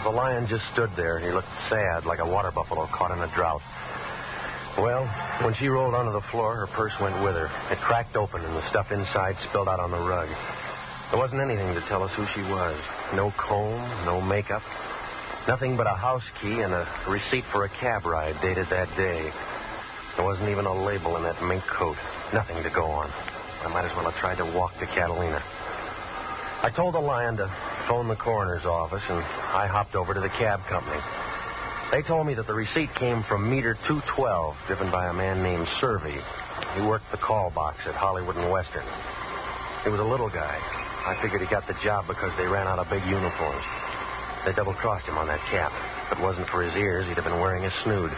the lion just stood there. He looked sad, like a water buffalo caught in a drought. Well, when she rolled onto the floor, her purse went with her. It cracked open, and the stuff inside spilled out on the rug. There wasn't anything to tell us who she was. No comb, no makeup. Nothing but a house key and a receipt for a cab ride dated that day. There wasn't even a label in that mink coat. Nothing to go on. I might as well have tried to walk to Catalina. I told the lion to phone the coroner's office, and I hopped over to the cab company. They told me that the receipt came from meter 212, driven by a man named Servey. He worked the call box at Hollywood and Western. He was a little guy. I figured he got the job because they ran out of big uniforms. They double-crossed him on that cap. If it wasn't for his ears, he'd have been wearing a snood.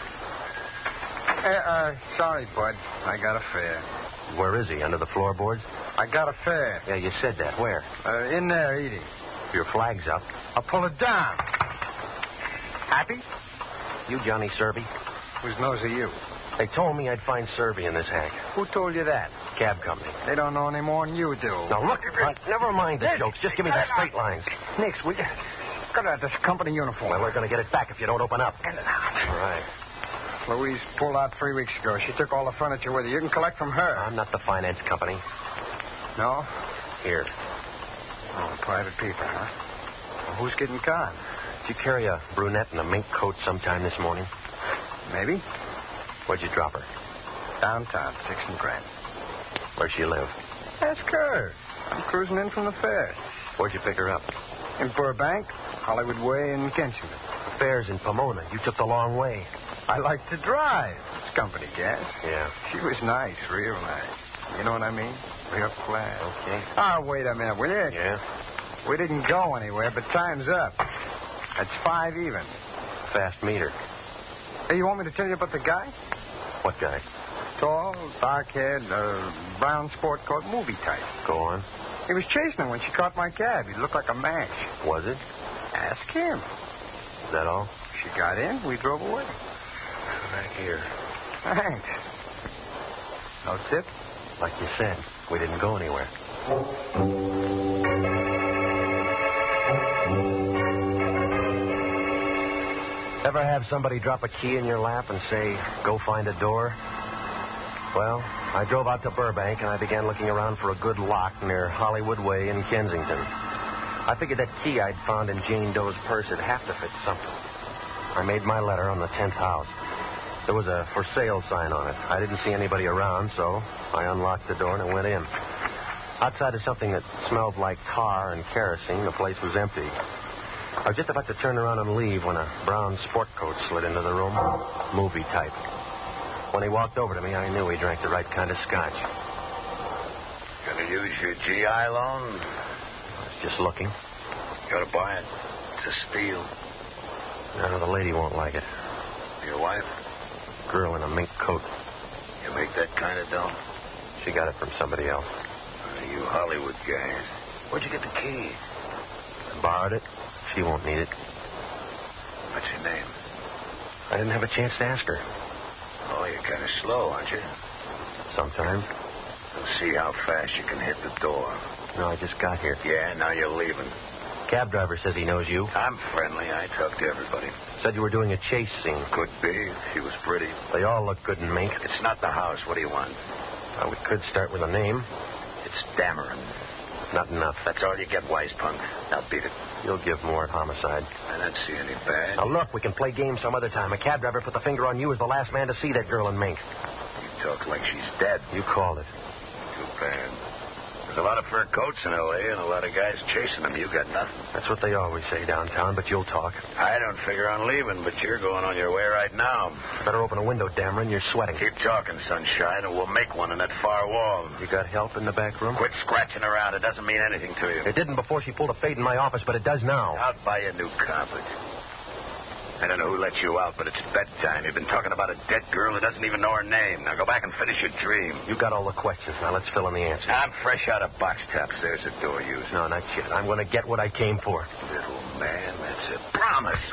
Sorry, bud. I got a fare. Where is he, under the floorboards? I got a fare. Yeah, you said that. Where? In there, eating. Your flag's up. I'll pull it down. Happy? You Johnny Servey? Whose nose are you? They told me I'd find Servey in this hack. Who told you that? Cab company. They don't know any more than you do. Now, look, never mind the jokes. Just give me the straight lines. Nix, we got out this company uniform. Well, we're going to get it back if you don't open up. Get it out. All right. Louise pulled out 3 weeks ago. She took all the furniture with her. You can collect from her. I'm not the finance company. No? Here. Oh, private people, huh? Well, who's getting conned? Did you carry a brunette in a mink coat sometime this morning? Maybe. Where'd you drop her? Downtown, 6th and Grand. Where'd she live? Ask her. I'm cruising in from the fair. Where'd you pick her up? In Burbank, Hollywood Way, and Kensington. The fair's in Pomona. You took the long way. I like to drive. It's company gas. Yeah. She was nice, real nice. You know what I mean? Real class. Okay. Oh, wait a minute, will you? Yeah? We didn't go anywhere, but time's up. That's 5 even. Fast meter. Hey, you want me to tell you about the guy? What guy? Tall, dark-haired, brown sport coat, movie type. Go on. He was chasing her when she caught my cab. He looked like a match. Was it? Ask him. Is that all? She got in. We drove away. Right here. Thanks. No tip? Like you said, we didn't go anywhere. Ever have somebody drop a key in your lap and say, go find a door? Well, I drove out to Burbank and I began looking around for a good lock near Hollywood Way in Kensington. I figured that key I'd found in Jane Doe's purse would have to fit something. I made my letter on the 10th house. There was a for sale sign on it. I didn't see anybody around, so I unlocked the door and I went in. Outside of something that smelled like tar and kerosene, the place was empty. I was just about to turn around and leave when a brown sport coat slid into the room, movie type. When he walked over to me, I knew he drank the right kind of scotch. Gonna use your GI loan? I was just looking. Gotta buy it. It's a steal. No, the lady won't like it. Your wife? Girl in a mink coat. You make that kind of dough? She got it from somebody else. You Hollywood guys. Where'd you get the key? I borrowed it. She won't need it. What's your name? I didn't have a chance to ask her. Oh, you're kind of slow, aren't you? Sometimes. We'll see how fast you can hit the door. No, I just got here. Yeah, now you're leaving. Cab driver says he knows you. I'm friendly. I talk to everybody. Said you were doing a chase scene. Could be. She was pretty. They all look good in mink. It's not the house. What do you want? Well, we could start with a name. It's Dameron. Not enough. That's all you get, wise punk. Now beat it. You'll give more at homicide. I don't see any bad. Now, look, we can play games some other time. A cab driver put the finger on you as the last man to see that girl in mink. You talk like she's dead. You called it. Too bad. There's a lot of fur coats in L.A. and a lot of guys chasing them. You got nothing. That's what they always say downtown, but you'll talk. I don't figure on leaving, but you're going on your way right now. Better open a window, Dameron. You're sweating. Keep talking, sunshine, and we'll make one in that far wall. You got help in the back room? Quit scratching around. It doesn't mean anything to you. It didn't before she pulled a fade in my office, but it does now. I'll buy you a new carpet. I don't know who let you out, but it's bedtime. You've been talking about a dead girl who doesn't even know her name. Now go back and finish your dream. You got all the questions. Now let's fill in the answers. I'm fresh out of box tops. There's a door user. No, not yet. I'm going to get what I came for. Little man, that's a promise.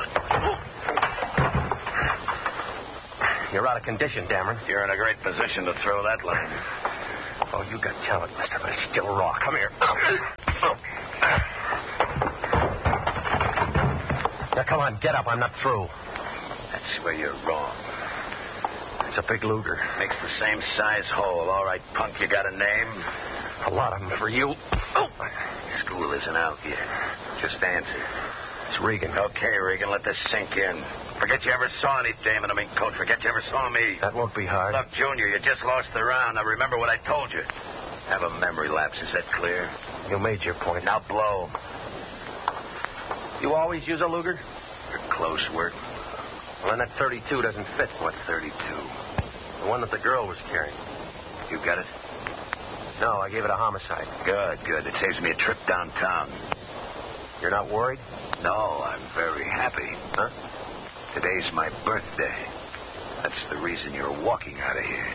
You're out of condition, Dameron. You're in a great position to throw that line. Oh, you got talent, mister, but it's still raw. Come here. Now, come on, get up. I'm not through. That's where you're wrong. It's a big Luger. Makes the same size hole. All right, punk, you got a name? A lot of them for you. Oh! School isn't out yet. Just answer. It's Regan. Okay, Regan, let this sink in. Forget you ever saw any dame in a mink coat. Forget you ever saw me. That won't be hard. Look, Junior, you just lost the round. Now remember what I told you. Have a memory lapse. Is that clear? You made your point. Now blow. You always use a Luger? For close work. Well, then that 32 doesn't fit. What 32? The one that the girl was carrying. You got it? No, I gave it a homicide. Good. It saves me a trip downtown. You're not worried? No, I'm very happy. Huh? Today's my birthday. That's the reason you're walking out of here.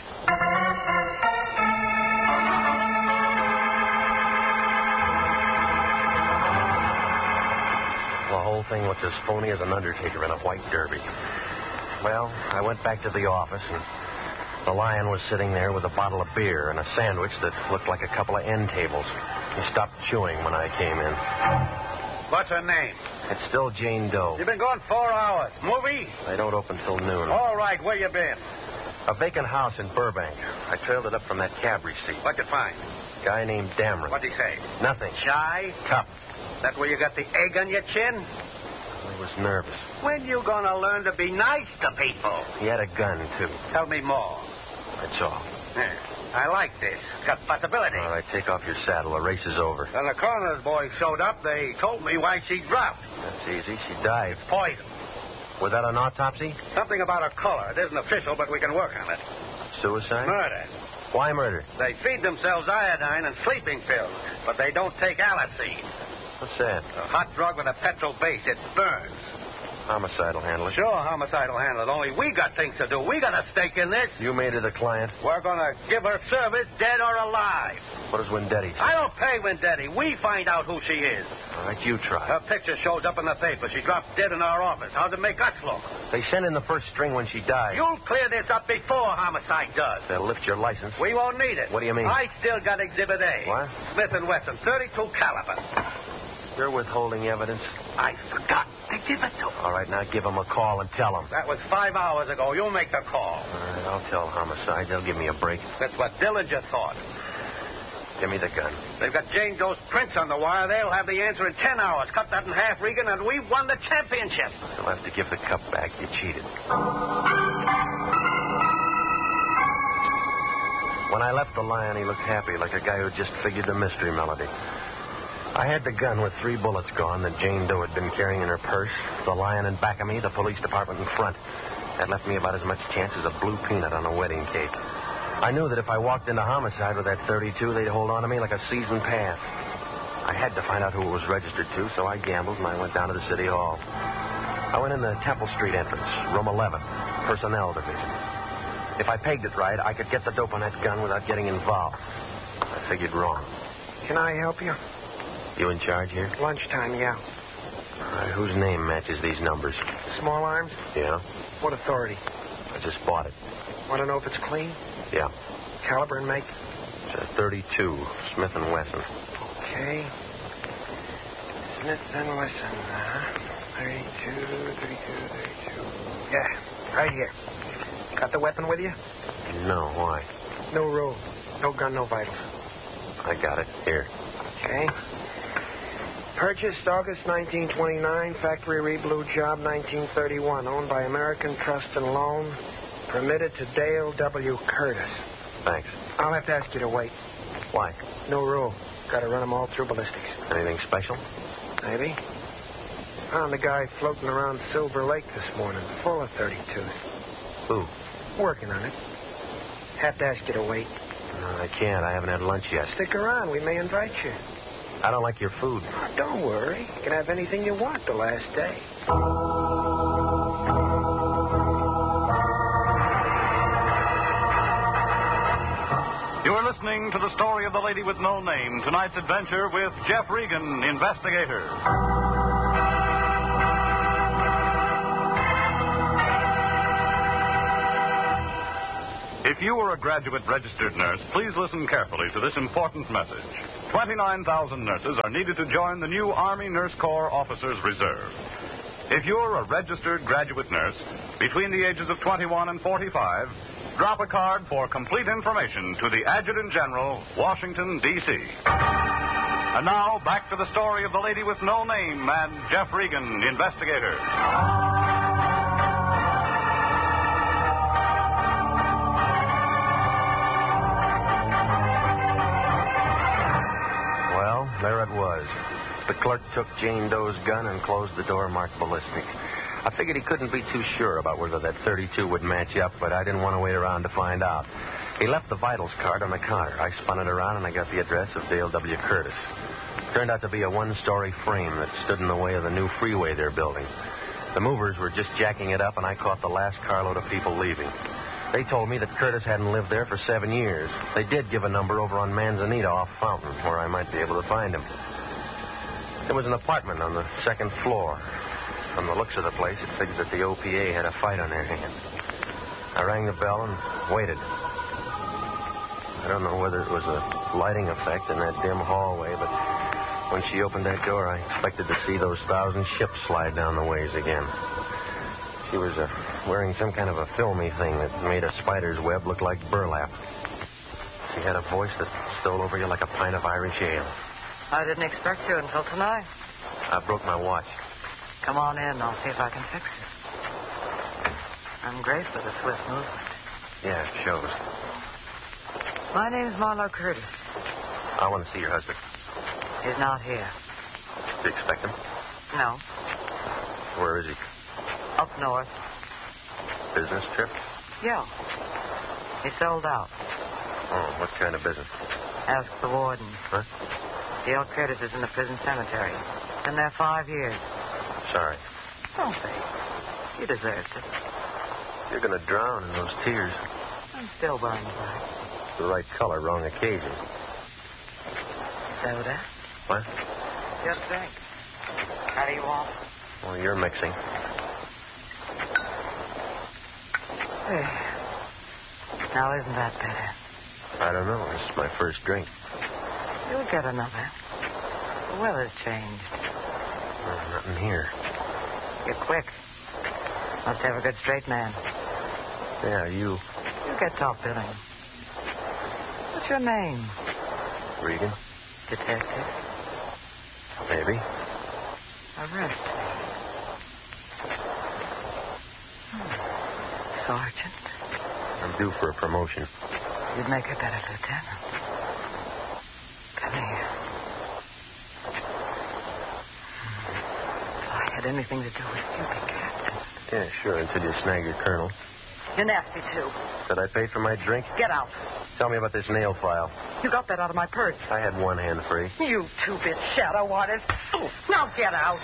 The whole thing was as phony as an undertaker in a white derby. Well, I went back to the office, and the Lion was sitting there with a bottle of beer and a sandwich that looked like a couple of end tables. He stopped chewing when I came in. What's her name? It's still Jane Doe. You've been gone 4 hours. Movie? They don't open till noon. All right, where you been? A vacant house in Burbank. I trailed it up from that cab receipt. What'd you find? Guy named Dameron. What'd he say? Nothing. Shy? Cup. That where you got the egg on your chin? He was nervous. When you gonna learn to be nice to people? He had a gun, too. Tell me more. That's all. I like this. It's got possibility. All right, take off your saddle. The race is over. When the coroner's boys showed up, they told me why she dropped. That's easy. She died. Poison. Without an autopsy? Something about her color. It isn't official, but we can work on it. Suicide? Murder. Why murder? They feed themselves iodine and sleeping pills, but they don't take Allicine. What's that? A hot drug with a petrol base. It burns. Homicide will handle it. Sure, homicide will handle it. Only we got things to do. We got a stake in this. You made it a client. We're going to give her service, dead or alive. What does Wendetti say? I don't pay Wendetti. We find out who she is. All right, you try. Her picture shows up in the paper. She dropped dead in our office. How's it make us look? They sent in the first string when she died. You'll clear this up before homicide does. They'll lift your license. We won't need it. What do you mean? I still got Exhibit A. What? Smith & Wesson, 32 caliber. You're withholding evidence? I forgot to give it to him. All right, now give them a call and tell them. That was 5 hours ago. You make the call. All right, I'll tell homicide. They'll give me a break. That's what Dillinger thought. Give me the gun. They've got Jane Doe's prints on the wire. They'll have the answer in 10 hours. Cut that in half, Regan, and we've won the championship. You'll have to give the cup back. You cheated. When I left the Lion, he looked happy, like a guy who just figured the mystery melody. I had the gun with 3 bullets gone that Jane Doe had been carrying in her purse, the Lion in back of me, the police department in front. That left me about as much chance as a blue peanut on a wedding cake. I knew that if I walked into homicide with that 32, they'd hold on to me like a season pass. I had to find out who it was registered to, so I gambled and I went down to the city hall. I went in the Temple Street entrance, room 11, personnel division. If I pegged it right, I could get the dope on that gun without getting involved. I figured wrong. Can I help you? You in charge here? Lunchtime, yeah. All right, whose name matches these numbers? Small arms? Yeah, What authority? I just bought it. Want to know if it's clean? Yeah, Caliber and make? it's a 32, Smith & Wesson. Okay. Smith & Wesson. 32. Yeah, right here. Got the weapon with you? No, why? No rule. No gun, no vitals. I got it. Here. Okay. Purchased August 1929, factory reblue job 1931, owned by American Trust and Loan, permitted to Dale W. Curtis. Thanks. I'll have to ask you to wait. Why? No rule. Got to run them all through ballistics. Anything special? Maybe. Found the guy floating around Silver Lake this morning, full of 32s. Who? Working on it. Have to ask you to wait. No, I can't. I haven't had lunch yet. Stick around. We may invite you. I don't like your food. Oh, don't worry. You can have anything you want the last day. You are listening to the story of the lady with no name. Tonight's adventure with Jeff Regan, investigator. If you are a graduate registered nurse, please listen carefully to this important message. 29,000 nurses are needed to join the new Army Nurse Corps Officers Reserve. If you're a registered graduate nurse between the ages of 21 and 45, drop a card for complete information to the Adjutant General, Washington, D.C. And now, back to the story of the lady with no name and Jeff Regan, the investigator. Well, there it was. The clerk took Jane Doe's gun and closed the door marked ballistic. I figured he couldn't be too sure about whether that .32 would match up, but I didn't want to wait around to find out. He left the vitals card on the counter. I spun it around and I got the address of Dale W. Curtis. Turned out to be a one-story frame that stood in the way of the new freeway they're building. The movers were just jacking it up and I caught the last carload of people leaving. They told me that Curtis hadn't lived there for 7 years. They did give a number over on Manzanita off Fountain where I might be able to find him. There was an apartment on the second floor. From the looks of the place, it figured that the OPA had a fight on their hands. I rang the bell and waited. I don't know whether it was a lighting effect in that dim hallway, but when she opened that door, I expected to see those 1,000 ships slide down the ways again. She was wearing some kind of a filmy thing that made a spider's web look like burlap. She had a voice that stole over you like a pint of Irish ale. I didn't expect you until tonight. I broke my watch. Come on in. I'll see if I can fix it. I'm great for the swift movement. Yeah, it shows. My name's Marlowe Curtis. I want to see your husband. He's not here. Do you expect him? No. Where is he? Up north. Business trip? Yeah. He sold out. Oh, what kind of business? Ask the warden. Huh? Dale Curtis is in the prison cemetery. Been there 5 years. Sorry. Don't be. You deserved it. You're going to drown in those tears. I'm still buying black. The right color, wrong occasion. Soda? What? Just drink. How do you want? Well, you're mixing. Hey. Now, isn't that better? I don't know. It's my first drink. You'll get another. The weather's changed. Oh, nothing here. You're quick. Must have a good straight man. Yeah, you. You get top billing. What's your name? Regan? Detective? Maybe. Arrest me. Sergeant? I'm due for a promotion. You'd make a better lieutenant. Come here. If I had anything to do with you, you'd be captain. Yeah, sure, until you snag your colonel. You're nasty, too. Did I pay for my drink? Get out. Tell me about this nail file. You got that out of my purse. I had one hand free. You two-bit shadow artist. Now get out.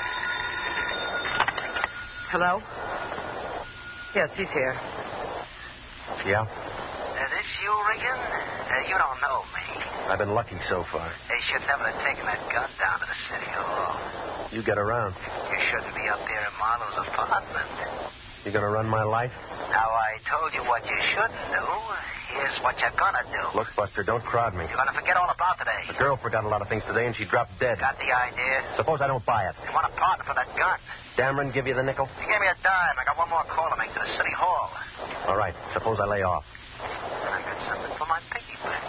Hello? Yes, he's here. Yeah? This you, Regan? You don't know me. I've been lucky so far. They should never have taken that gun down to the city hall. You get around. You shouldn't be up there in Marlowe's apartment. You gonna run my life? Now, I told you what you shouldn't do. Here's what you're gonna do. Look, Buster, don't crowd me. You're gonna forget all about today. The girl forgot a lot of things today, and she dropped dead. Got the idea? Suppose I don't buy it. You want a partner for that gun? Dameron give you the nickel? You gave me a dime. I got one more call to make to the city hall. All right. Suppose I lay off. And I got something for my piggy bank.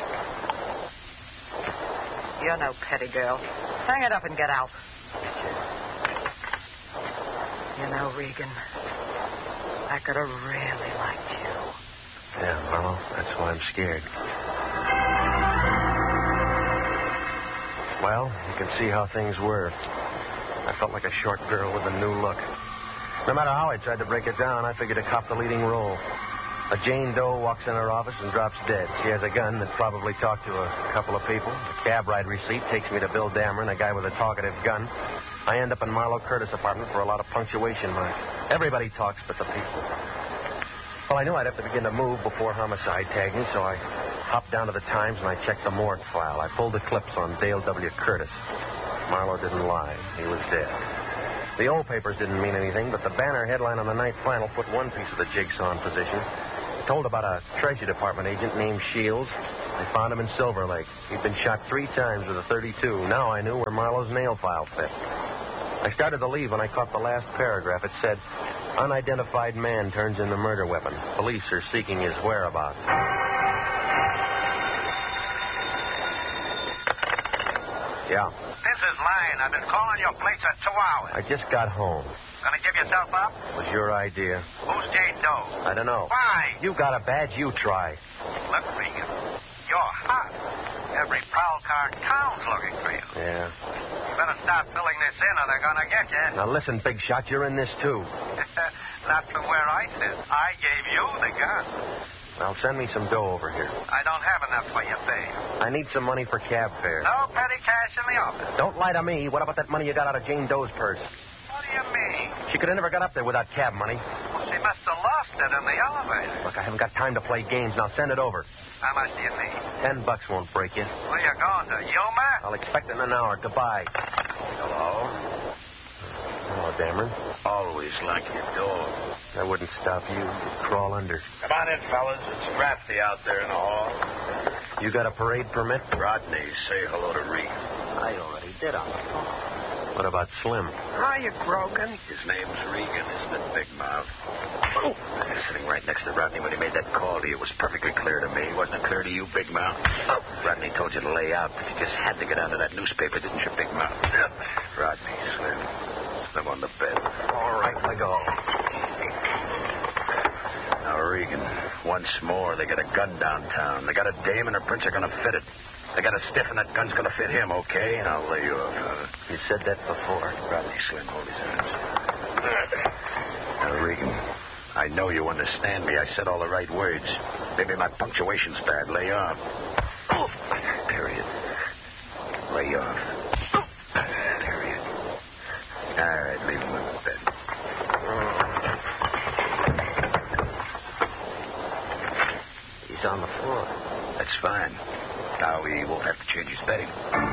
You're no petty girl. Hang it up and get out. You know, Regan, I could have really liked you. Yeah, Marlowe, that's why I'm scared. Well, you can see how things were. I felt like a short girl with a new look. No matter how I tried to break it down, I figured to cop the leading role. A Jane Doe walks in her office and drops dead. She has a gun that probably talked to a couple of people. A cab ride receipt takes me to Bill Dameron, a guy with a talkative gun. I end up in Marlowe Curtis' apartment for a lot of punctuation marks. Everybody talks but the people. Well, I knew I'd have to begin to move before homicide tagged me, so I hopped down to the Times and I checked the morgue file. I pulled the clips on Dale W. Curtis. Marlowe didn't lie. He was dead. The old papers didn't mean anything, but the banner headline on the night flannel put one piece of the jigsaw in position. It told about a Treasury Department agent named Shields. They found him in Silver Lake. He'd been shot 3 times with a .32. Now I knew where Marlowe's nail file fit. I started to leave when I caught the last paragraph. It said, unidentified man turns in the murder weapon. Police are seeking his whereabouts. Yeah. This is Lane. I've been calling your place for 2 hours. I just got home. Gonna give yourself up? It was your idea. Who's Jane Doe? I don't know. Why? You got a badge, you try. Look, Regan, you're hot. Every prowl car in town's looking for you. Yeah. You better start filling this in or they're gonna get you. Now listen, big shot, you're in this too. Not from where I sit. I gave you the gun. Now send me some dough over here. I don't have enough for your bail. I need some money for cab fare. No petty cash in the office. Don't lie to me. What about that money you got out of Jane Doe's purse? What do you mean? She could have never got up there without cab money. Well, she must have lost it in the elevator. Look, I haven't got time to play games. Now send it over. How much do you need? $10 won't break you. Where you going to? Yuma? I'll expect it in an hour. Goodbye. Hello? Hello, Dameron. Always like your door. I wouldn't stop you. You'd crawl under. Come on in, fellas. It's drafty out there in the hall. You got a parade permit? Rodney, say hello to Regan. I already did on the phone. What about Slim? Hiya, Grogan. His name's Regan, isn't it, Big Mouth? Oh. Sitting right next to Rodney when he made that call to you. It was perfectly clear to me. Wasn't it clear to you, Big Mouth? Oh. Rodney told you to lay out, but you just had to get onto that newspaper, didn't you, Big Mouth? Rodney, Slim. Slim on the bed. All right, let go. Now, Regan, once more, they got a gun downtown. They got a dame and her prints are going to fit it. They got a stiff and that gun's going to fit him, okay? I'll lay you off. You said that before. Rodney, Slim, hold his hands. Now, Regan, I know you understand me. I said all the right words. Maybe my punctuation's bad. Lay off. Period. Lay off. Period. All right, leave him in the bed. He's on the floor. That's fine. Now he won't have to change his bedding.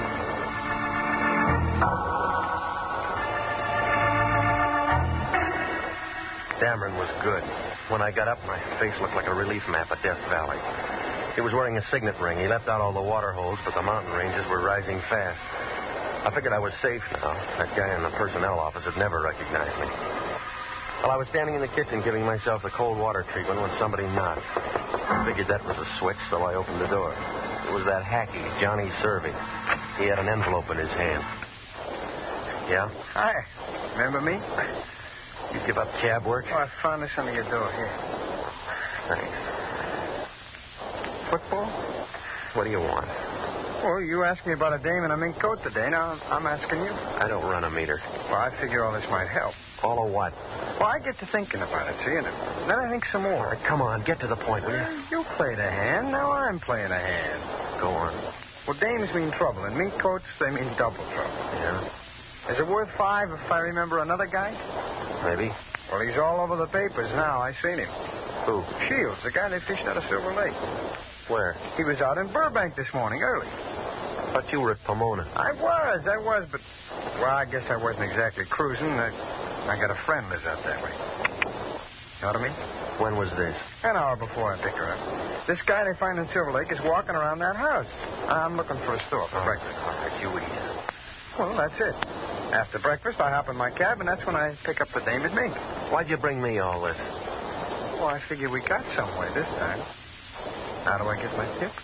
Dameron was good. When I got up, my face looked like a relief map of Death Valley. He was wearing a signet ring. He left out all the water holes, but the mountain ranges were rising fast. I figured I was safe now. That guy in the personnel office had never recognized me. Well, I was standing in the kitchen giving myself the cold water treatment when somebody knocked. I figured that was a switch, so I opened the door. It was that hacky, Johnny Servey. He had an envelope in his hand. Yeah? Hi. Remember me? You give up cab work? Oh, I found this under your door here. Thanks. Football? What do you want? Well, you asked me about a dame in a mink coat today. Now, I'm asking you. I don't run a meter. Well, I figure all this might help. All of what? Well, I get to thinking about it, see, and then I think some more. All right, come on, get to the point, will you? You played a hand, now I'm playing a hand. Go on. Well, dames mean trouble, and mink coats, they mean double trouble. Yeah? Is it worth $5 if I remember another guy? Maybe. Well, he's all over the papers now. I seen him. Who? Shields, the guy they fished out of Silver Lake. Where? He was out in Burbank this morning, early. I thought you were at Pomona. I was, but... Well, I guess I wasn't exactly cruising. I got a friend lives out that way. Know what I mean? When was this? An hour before I picked her up. This guy they find in Silver Lake is walking around that house. I'm looking for a store for breakfast. All right, you eat. Well, that's it. After breakfast, I hop in my cab, and that's when I pick up the dame at Mink. Why'd you bring me all this? Well, I figure we got somewhere this time. How do I get my tip?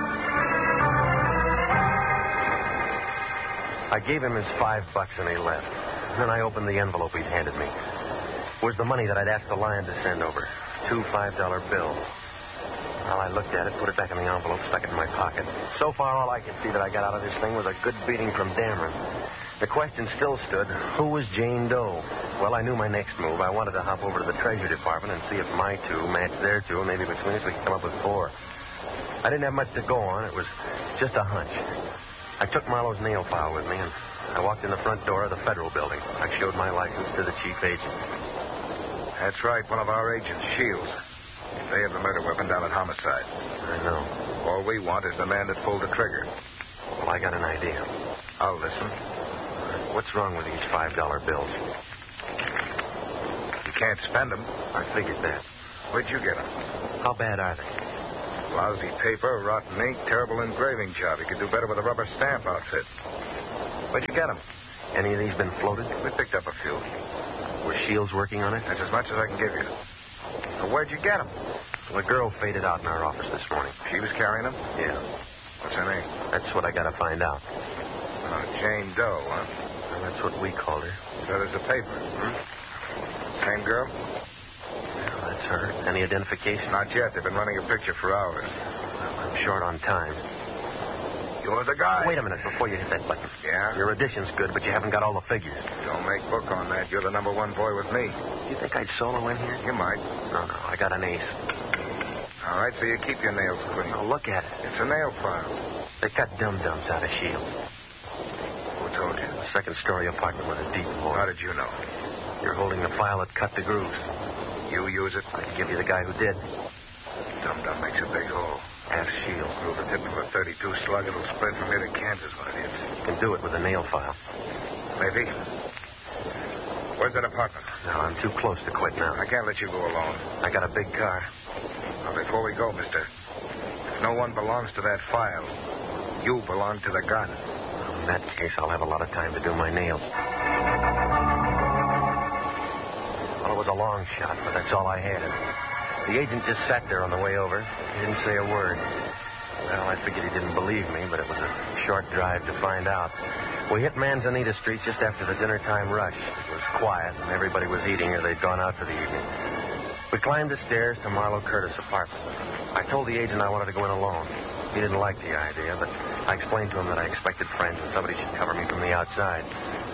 I gave him his $5 and he left. Then I opened the envelope he'd handed me. It was the money that I'd asked the Lion to send over. 2 $5 bills. Well, I looked at it, put it back in the envelope, stuck it in my pocket. So far, all I could see that I got out of this thing was a good beating from Dameron. The question still stood, who was Jane Doe? Well, I knew my next move. I wanted to hop over to the Treasury Department and see if my 2 matched their 2, and maybe between us we could come up with 4. I didn't have much to go on. It was just a hunch. I took Marlowe's nail file with me, and I walked in the front door of the Federal Building. I showed my license to the chief agent. That's right, one of our agents, Shields. They have the murder weapon down at Homicide. I know. All we want is the man that pulled the trigger. Well, I got an idea. I'll listen. What's wrong with these $5 bills? You can't spend them. I figured that. Where'd you get them? How bad are they? Lousy paper, rotten ink, terrible engraving job. You could do better with a rubber stamp outfit. Where'd you get them? Any of these been floated? We picked up a few. Were Shields working on it? That's as much as I can give you. So where'd you get them? The girl faded out in our office this morning. She was carrying them? Yeah. What's her name? That's what I got to find out. Jane Doe, huh? Well, that's what we called her. So there's a paper. Same girl? Well, that's her. Any identification? Not yet. They've been running a picture for hours. Well, I'm short on time. You're the guy. Wait a minute before you hit that button. Yeah? Your addition's good, but you haven't got all the figures. Don't make book on that. You're the number one boy with me. You think I'd solo in here? You might. No, I got an ace. All right, so you keep your nails clean. Oh, look at it. It's a nail file. They cut dum-dums out of Shields. Who told you? The second-story apartment with a deep hole. How did you know? You're holding the file that cut the grooves. You use it? I can give you the guy who did. Dum-dum makes a big hole. Half Shields. Through the tip of a .32 slug, it'll spread from here to Kansas when it hits. You can do it with a nail file. Maybe. Where's that apartment? No, I'm too close to quit now. I can't let you go alone. I got a big car. Now, before we go, mister, if no one belongs to that file, you belong to the gun. In that case, I'll have a lot of time to do my nails. Well, it was a long shot, but that's all I had. The agent just sat there on the way over. He didn't say a word. Well, I figured he didn't believe me, but it was a short drive to find out. We hit Manzanita Street just after the dinner time rush. It was quiet, and everybody was eating or they'd gone out for the evening. We climbed the stairs to Marlowe Curtis' apartment. I told the agent I wanted to go in alone. He didn't like the idea, but I explained to him that I expected friends and somebody should cover me from the outside.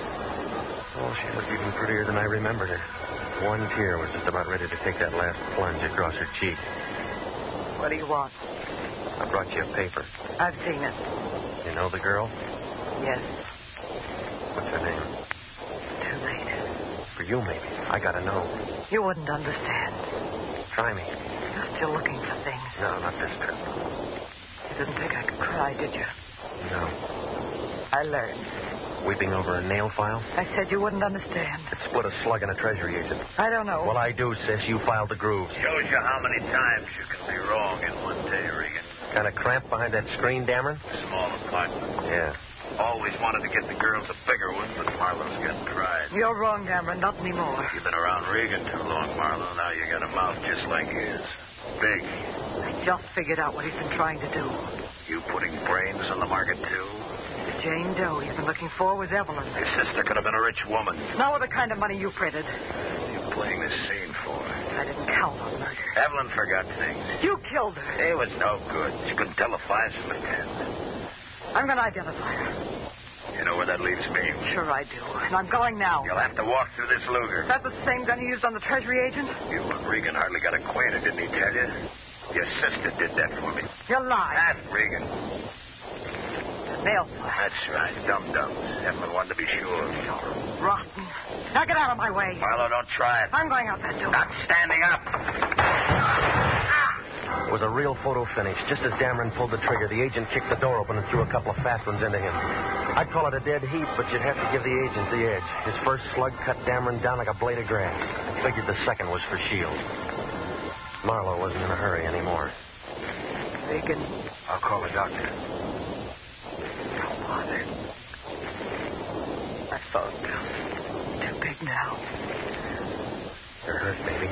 Oh, she looked even prettier than I remembered her. One tear was just about ready to take that last plunge across her cheek. What do you want? I brought you a paper. I've seen it. You know the girl? Yes. What's her name? Too late. For you, maybe. I gotta know. You wouldn't understand. Try me. You're still looking for things. No, not this trip. You didn't think I could cry, did you? No. I learned. Weeping over a nail file? I said you wouldn't understand. It split a slug in a treasury agent. I don't know. Well, I do, sis. You filed the grooves. Shows you how many times you can be wrong in one day, Regan. Kind of cramped behind that screen, Dameron? Small apartment. Yeah. Always wanted to get the girls a bigger one, but Marlowe's getting tried. You're wrong, Dameron. Not anymore. You've been around Regan too long, Marlowe. Now you got a mouth just like his. Big. I just figured out what he's been trying to do. You putting brains on the market, too? The Jane Doe he's been looking for was Evelyn. Your sister could have been a rich woman. Not with the kind of money you printed. You playing this scene for? I didn't count on murder. Evelyn forgot things. You killed her. It was no good. She couldn't tell the fives from the tens. I'm going to identify her. You know where that leaves me? Sure I do. And I'm going now. You'll have to walk through this Luger. Is that the same gun you used on the Treasury agent? You and Regan hardly got acquainted, didn't he tell you? Your sister did that for me. You're lying. That Regan. Nail file. That's right. Dum-dums. Evelyn wanted to be sure. You're rotten. Now get out of my way. Marlowe, don't try it. I'm going out that door. Not standing up. It was a real photo finish. Just as Dameron pulled the trigger, the agent kicked the door open and threw a couple of fast ones into him. I'd call it a dead heat, but you'd have to give the agent the edge. His first slug cut Dameron down like a blade of grass. I figured the second was for Shields. Marlowe wasn't in a hurry anymore. Regan. I'll call the doctor. Don't bother. I felt too big now. You're hurt, baby.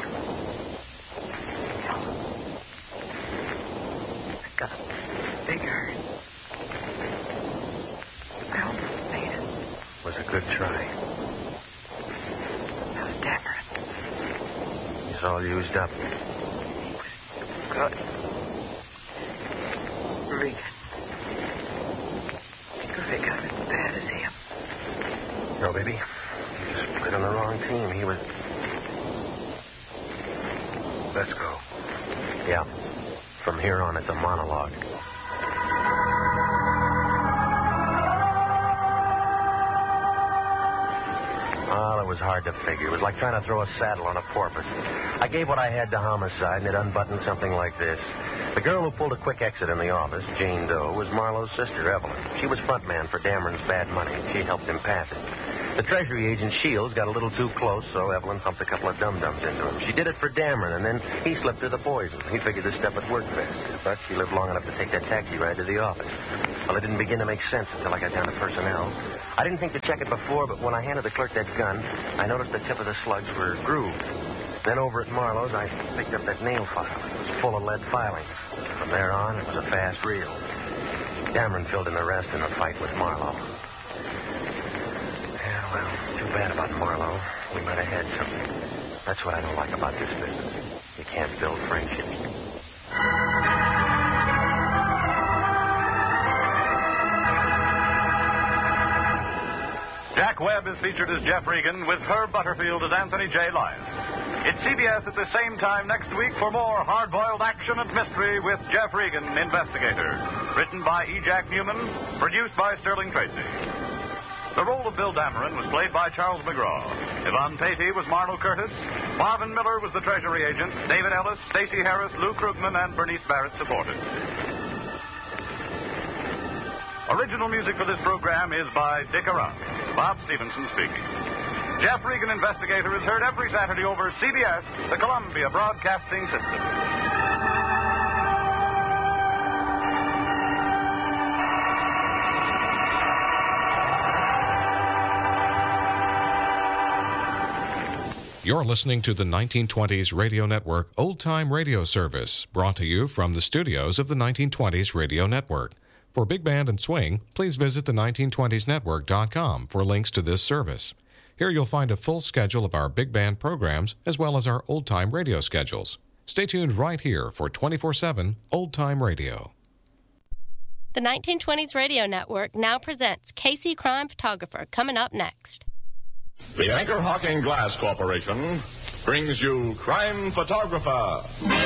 I got bigger. I almost made it. Was a good try. That was Dameron. He's all used up. Good. Regan. You think I'm as bad as him? No, baby. You just played on the wrong team. He was... Let's go. Yeah. From here on, it's a monologue. Well, it was hard to figure. It was like trying to throw a saddle on a porpoise. I gave what I had to homicide, and it unbuttoned something like this. The girl who pulled a quick exit in the office, Jane Doe, was Marlowe's sister, Evelyn. She was front man for Dameron's bad money. She helped him pass it. The Treasury agent, Shields, got a little too close, so Evelyn pumped a couple of dum-dums into him. She did it for Dameron, and then he slipped her the poison. He figured this stuff would work fast, but she lived long enough to take that taxi ride to the office. Well, it didn't begin to make sense until I got down to personnel. I didn't think to check it before, but when I handed the clerk that gun, I noticed the tip of the slugs were grooved. Then over at Marlowe's, I picked up that nail file. It was full of lead filings. From there on, it was a fast reel. Dameron filled in the rest in a fight with Marlowe. Yeah, well, too bad about Marlowe. We might have had something. That's what I don't like about this business. You can't build friendships. Jack Webb is featured as Jeff Regan with Herb Butterfield as Anthony J. Lyons. It's CBS at the same time next week for more hard-boiled action and mystery with Jeff Regan, Investigator. Written by E. Jack Newman, produced by Sterling Tracy. The role of Bill Dameron was played by Charles McGraw. Yvonne Patey was Marlowe Curtis. Marvin Miller was the Treasury agent. David Ellis, Stacey Harris, Lou Krugman, and Bernice Barrett supported. Original music for this program is by Dick Arami. Bob Stevenson speaking. Jeff Regan, Investigator, is heard every Saturday over CBS, the Columbia Broadcasting System. You're listening to the 1920s Radio Network Old Time Radio Service, brought to you from the studios of the 1920s Radio Network. For Big Band and Swing, please visit the 1920snetwork.com for links to this service. Here you'll find a full schedule of our Big Band programs as well as our old-time radio schedules. Stay tuned right here for 24/7 old-time radio. The 1920s Radio Network now presents Casey Crime Photographer, coming up next. The Anchor Hawking Glass Corporation brings you Crime Photographer.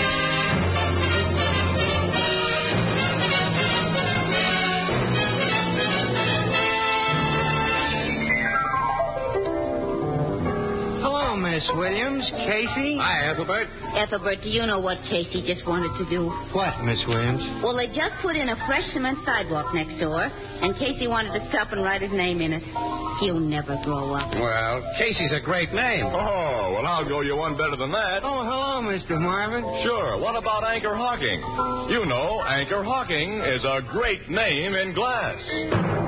Miss Williams, Casey? Hi, Ethelbert. Ethelbert, do you know what Casey just wanted to do? What, Miss Williams? Well, they just put in a fresh cement sidewalk next door, and Casey wanted to stop and write his name in it. He'll never grow up. Well, Casey's a great name. Oh, well, I'll go you one better than that. Oh, hello, Mr. Marvin. Sure. What about Anchor Hawking? You know, Anchor Hawking is a great name in glass.